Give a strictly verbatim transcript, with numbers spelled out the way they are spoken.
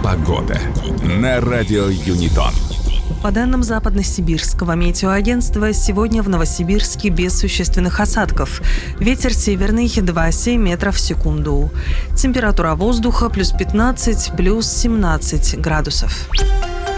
Погода на радио Юнитон. По данным Западно-Сибирского метеоагентства, сегодня в Новосибирске без существенных осадков. Ветер северный два целых семь метров в секунду. Температура воздуха плюс пятнадцать, плюс семнадцать градусов.